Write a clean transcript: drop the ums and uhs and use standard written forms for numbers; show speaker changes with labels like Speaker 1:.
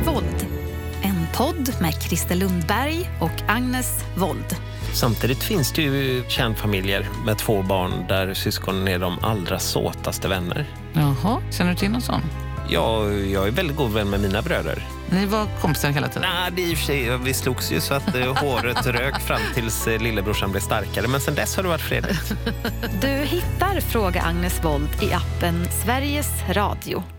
Speaker 1: Wold. En podd med Christer Lundberg och Agnes Wold.
Speaker 2: Samtidigt finns det ju kärnfamiljer med 2 barn där syskonen är de allra såtaste vänner.
Speaker 3: Jaha, känner du till någon sån?
Speaker 2: Ja, jag är väldigt god vän med mina bröder.
Speaker 3: Ni var kompisar hela tiden?
Speaker 2: Nej, det är i och för sig, vi slogs ju så att håret rök fram tills lillebrorsan blev starkare. Men sen dess har det varit fredligt.
Speaker 1: Du hittar Fråga Agnes Wold i appen Sveriges Radio.